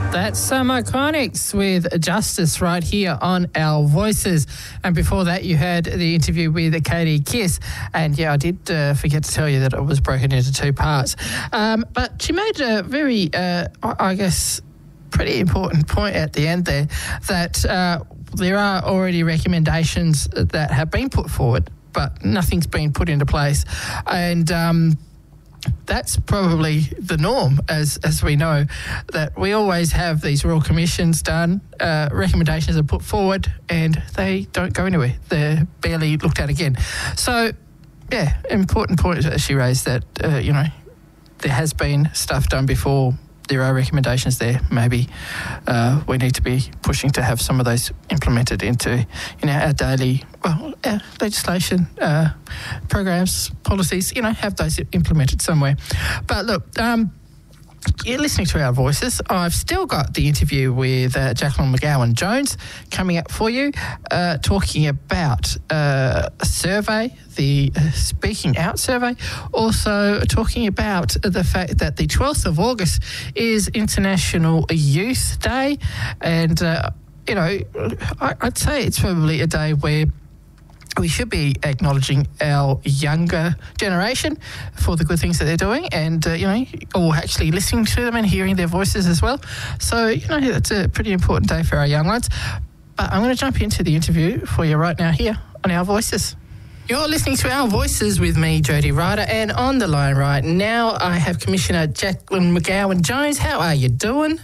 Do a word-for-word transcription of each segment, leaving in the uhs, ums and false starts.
That's some Iconics with Justice right here on Our Voices. And before that, you heard the interview with Katie Kiss. And yeah, I did uh, forget to tell you that it was broken into two parts. Um, but she made a very, uh, I guess, pretty important point at the end there, that uh, there are already recommendations that have been put forward, but nothing's been put into place. And um, that's probably the norm, as as we know, that we always have these royal commissions done, uh, recommendations are put forward, and they don't go anywhere. They're barely looked at again. So, yeah, important point that she raised, that, uh, you know, there has been stuff done before. There are recommendations there. Maybe uh, we need to be pushing to have some of those implemented into, you know, our daily, well, our legislation, uh, programs, policies, you know, have those implemented somewhere. But look, um, you're listening to Our Voices. I've still got the interview with uh, Jacqueline McGowan-Jones coming up for you, uh, talking about uh, a survey, the uh, Speaking Out survey, also talking about the fact that the twelfth of August is International Youth Day. And, uh, you know, I, I'd say it's probably a day where we should be acknowledging our younger generation for the good things that they're doing, and, uh, you know, or actually listening to them and hearing their voices as well. So, you know, it's a pretty important day for our young ones. But I'm going to jump into the interview for you right now here on Our Voices. You're listening to Our Voices with me, Jody Ryder, and on the line right now I have Commissioner Jacqueline McGowan-Jones. How are you doing?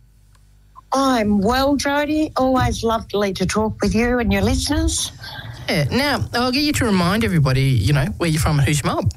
I'm well, Jody. Always lovely to talk with you and your listeners. Yeah. Now, I'll get you to remind everybody, you know, where you're from and who's your mob.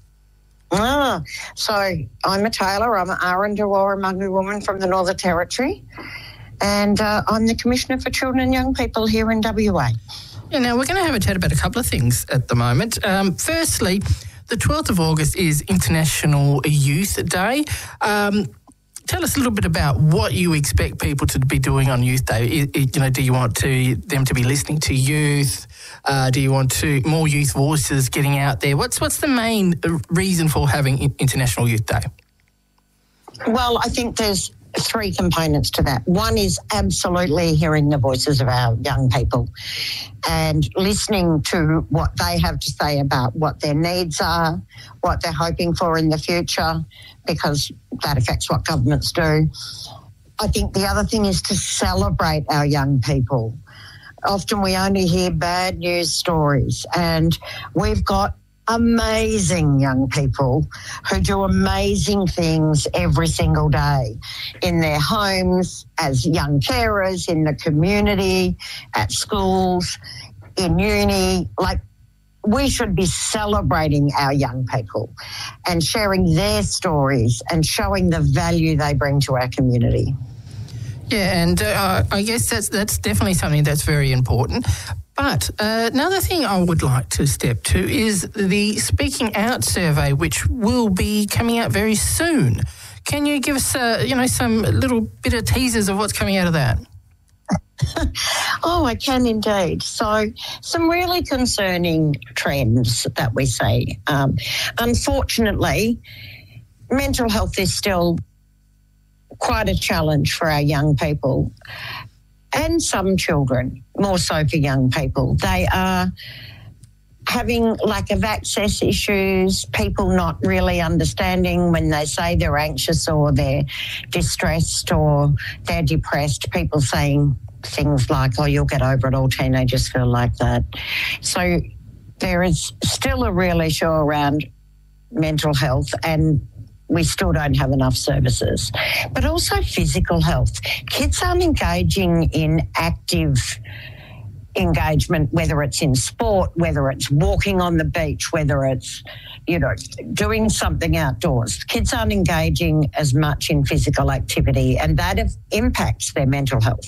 Ah, so I'm a tailor. I'm an Arrendawara Mangu woman from the Northern Territory, and uh, I'm the Commissioner for Children and Young People here in W A. Yeah, now, we're going to have a chat about a couple of things at the moment. Um, firstly, the twelfth of August is International Youth Day. Um Tell us a little bit about what you expect people to be doing on Youth Day. It, it, you know, do you want to them to be listening to youth? Uh, do you want to more youth voices getting out there? What's what's the main reason for having International Youth Day? Well, I think there's three components to that. One is absolutely hearing the voices of our young people and listening to what they have to say about what their needs are, what they're hoping for in the future, because that affects what governments do. I think the other thing is to celebrate our young people. Often we only hear bad news stories, and we've got amazing young people who do amazing things every single day in their homes, as young carers, in the community, at schools, in uni. Like, we should be celebrating our young people and sharing their stories and showing the value they bring to our community. Yeah, and uh, I guess that's that's definitely something that's very important. But uh, another thing I would like to step to is the Speaking Out survey, which will be coming out very soon. Can you give us, uh, you know, some little bit of teasers of what's coming out of that? Oh, I can indeed. So some really concerning trends that we see. Um, unfortunately, mental health is still quite a challenge for our young people and some children, more so for young people. They are having lack of access issues, people not really understanding when they say they're anxious or they're distressed or they're depressed, people saying things like, oh, you'll get over it, all teenagers feel like that. So there is still a real issue around mental health, and we still don't have enough services. But also physical health. Kids aren't engaging in active engagement, whether it's in sport, whether it's walking on the beach, whether it's, you know, doing something outdoors. Kids aren't engaging as much in physical activity, and that impacts their mental health.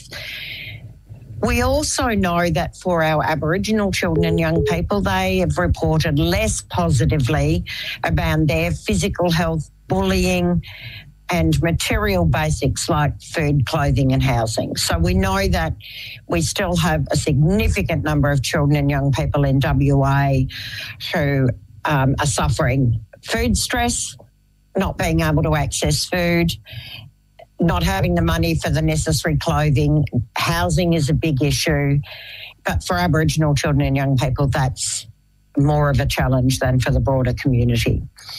We also know that for our Aboriginal children and young people, they have reported less positively about their physical health, bullying, and material basics like food, clothing and housing. So we know that we still have a significant number of children and young people in W A who um, are suffering food stress, not being able to access food, not having the money for the necessary clothing. Housing is a big issue. But for Aboriginal children and young people, that's more of a challenge than for the broader community.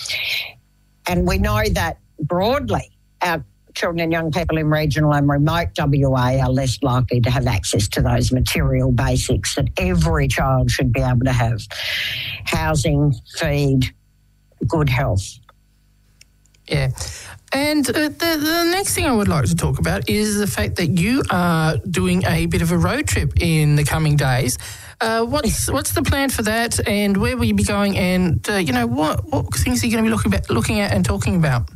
And we know that broadly, our children and young people in regional and remote W A are less likely to have access to those material basics that every child should be able to have. Housing, feed, good health. Yeah. And uh, the, the next thing I would like to talk about is the fact that you are doing a bit of a road trip in the coming days. Uh, what's what's the plan for that, and where will you be going, and, uh, you know, what, what things are you going to be looking, about, looking at and talking about?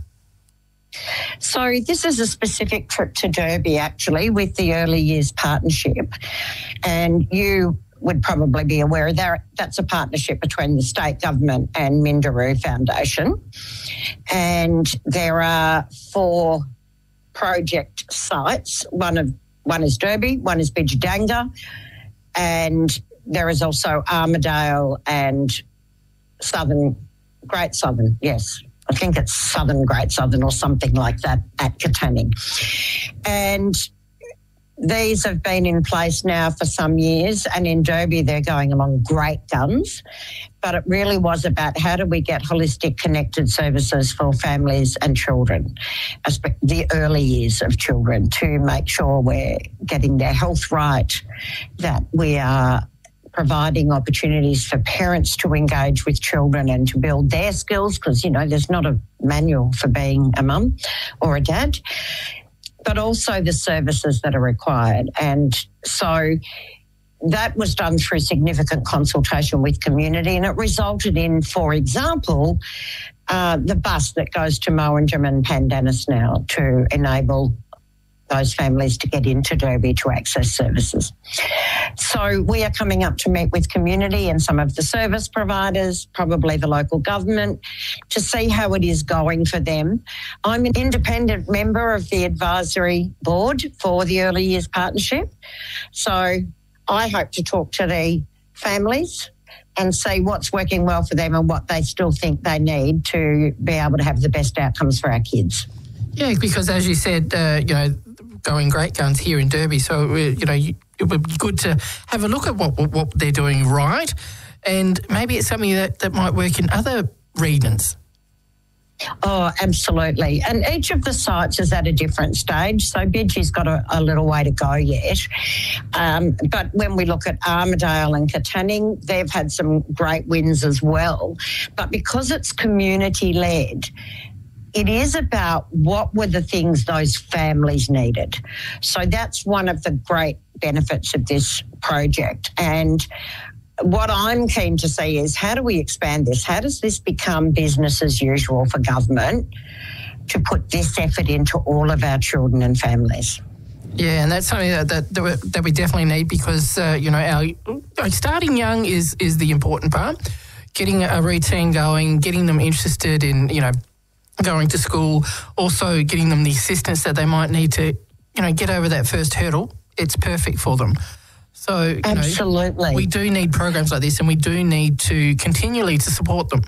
So this is a specific trip to Derby, actually, with the Early Years Partnership. And you would probably be aware that that's a partnership between the state government and Minderoo Foundation. And there are four project sites. One of one is Derby, one is Bidjadanga, and there is also Armidale and Southern, Great Southern, yes. I think it's Southern Great Southern or something like that at Katanning. And these have been in place now for some years, and in Derby they're going along great guns. But it really was about how do we get holistic connected services for families and children, the early years of children, to make sure we're getting their health right, that we are providing opportunities for parents to engage with children and to build their skills, because, you know, there's not a manual for being a mum or a dad, but also the services that are required. And so that was done through significant consultation with community, and it resulted in, for example, uh, the bus that goes to Mowinjum and Pandanus now to enable those families to get into Derby to access services. So we are coming up to meet with community and some of the service providers, probably the local government, to see how it is going for them. I'm an independent member of the advisory board for the Early Years Partnership. So I hope to talk to the families and see what's working well for them and what they still think they need to be able to have the best outcomes for our kids. Yeah, because as you said, uh, you know, going great guns here in Derby, so, you know, it would be good to have a look at what what they're doing right, and maybe it's something that, that might work in other regions. Oh, absolutely. And each of the sites is at a different stage. So Bidgie's got a, a little way to go yet. Um, but when we look at Armidale and Katanning, they've had some great wins as well. But because it's community-led, it is about what were the things those families needed. So that's one of the great benefits of this project. And what I'm keen to see is how do we expand this? How does this become business as usual for government to put this effort into all of our children and families? Yeah, and that's something that that, that, we, that we definitely need, because, uh, you know, our like starting young is, is the important part. Getting a routine going, getting them interested in, you know, going to school, also getting them the assistance that they might need to, you know, get over that first hurdle. It's perfect for them. So, you Absolutely. know, we do need programs like this, and we do need to continually to support them.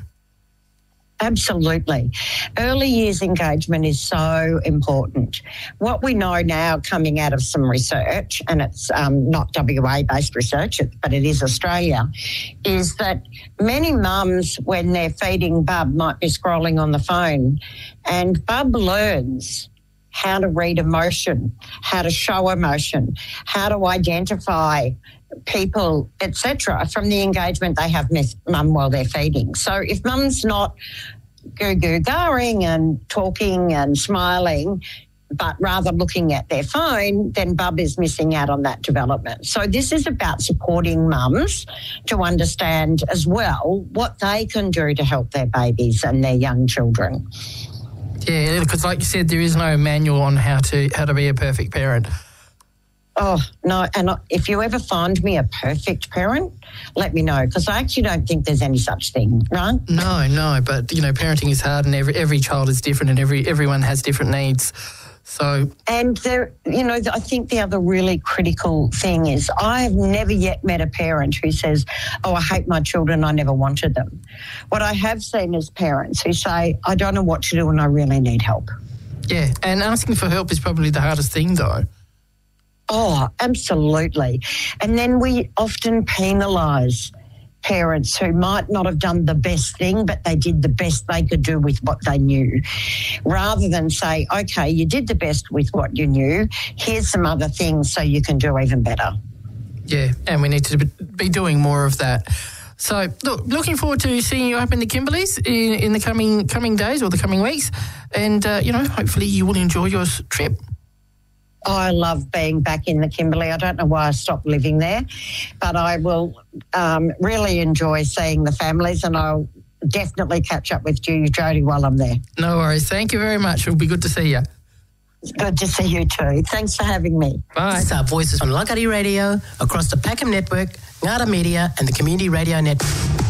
Absolutely. Early years engagement is so important. What we know now coming out of some research, and it's um, not W A-based research, but it is Australia, is that many mums, when they're feeding Bub, might be scrolling on the phone, and Bub learns how to read emotion, how to show emotion, how to identify people, et cetera, from the engagement they have with mum while they're feeding. So if mum's not goo-goo-garing and talking and smiling, but rather looking at their phone, then Bub is missing out on that development. So this is about supporting mums to understand as well what they can do to help their babies and their young children. Yeah, because like you said, there is no manual on how to how to be a perfect parent. Oh, no, and if you ever find me a perfect parent, let me know, because I actually don't think there's any such thing, right? No, no, but, you know, parenting is hard, and every every child is different, and every everyone has different needs. So, and there, you know, I think the other really critical thing is I have never yet met a parent who says, oh, I hate my children, I never wanted them. What I have seen is parents who say, I don't know what to do and I really need help. Yeah, and asking for help is probably the hardest thing, though. Oh, absolutely. And then we often penalise parents who might not have done the best thing, but they did the best they could do with what they knew, rather than say, okay, you did the best with what you knew, here's some other things so you can do even better. Yeah, and we need to be doing more of that. So, look, looking forward to seeing you up in the Kimberleys in, in the coming coming days or the coming weeks. And, uh, you know, hopefully you will enjoy your trip. I love being back in the Kimberley. I don't know why I stopped living there, but I will um, really enjoy seeing the families, and I'll definitely catch up with you, Jody, while I'm there. No worries. Thank you very much. It'll be good to see you. It's good to see you too. Thanks for having me. Bye. This is our Voices on Langkawi Radio, across the Peckham Network, Ngara Media and the Community Radio Network.